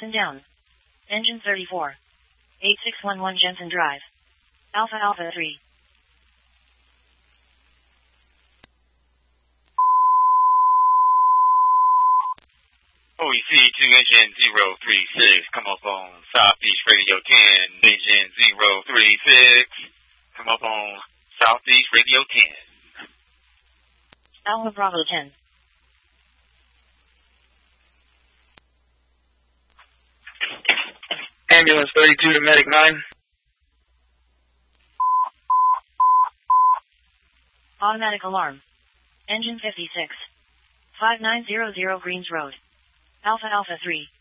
Person down. Engine 34. 8611 Jensen Drive. Alpha Alpha 3. OEC 2 Engine 036, come up on Southeast Radio 10, Engine 036, come up on Southeast Radio 10. Alpha Bravo 10. Ambulance 32 to Medic 9. Automatic alarm. Engine 56. 5900 Greens Road. Alpha Alpha 3.